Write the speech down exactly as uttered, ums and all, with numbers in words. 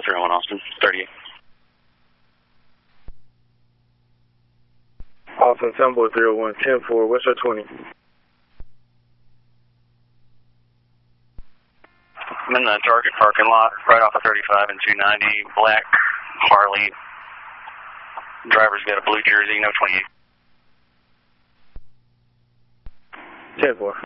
three oh one Austin, thirty-eight. Austin, Temple three oh one, ten four, what's your twenty? I'm in the Target parking lot, right off of thirty-five and two ninety, black Harley. Driver's got a blue jersey, no twenty-eight. ten four.